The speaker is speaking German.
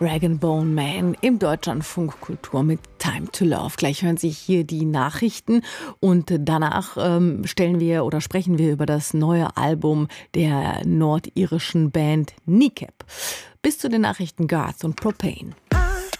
Rag & Bone Man im Deutschlandfunk Kultur mit Time to Love. Gleich hören Sie hier die Nachrichten und danach sprechen wir über das neue Album der nordirischen Band Kneecap. Bis zu den Nachrichten Garth und Propane.